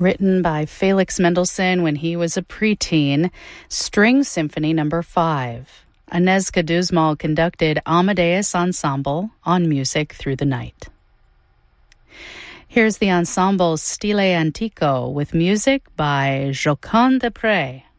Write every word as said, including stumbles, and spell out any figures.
written by Felix Mendelssohn when he was a preteen, String Symphony Number five. Inez Caduzmal conducted Amadeus Ensemble on Music Through the Night. Here's the ensemble Stile Antico with music by Jocond Desprez.